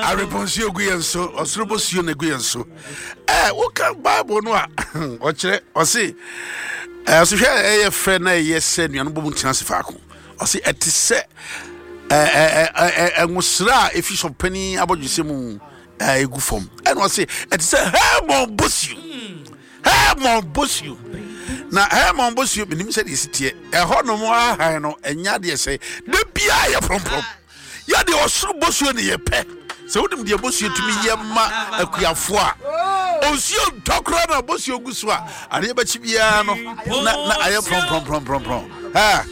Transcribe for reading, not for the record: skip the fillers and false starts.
I reponsio guyenso, or Srubosio neguyenso. What can Bible no? Or say, as you hear a friend, yes, send you no chance faco. Or say, at the set, and was if you shall penny about you see. Go form and was say it's a Hermon Bush you Hermon Bush you now Hermon Bush you been said is it a hot no more I know and yadia say the Pia from Yadi or so bush you in your pet so them dear bush you to me yamma a quiafua oh you talk around a bush you guswa and ever chibiano I am from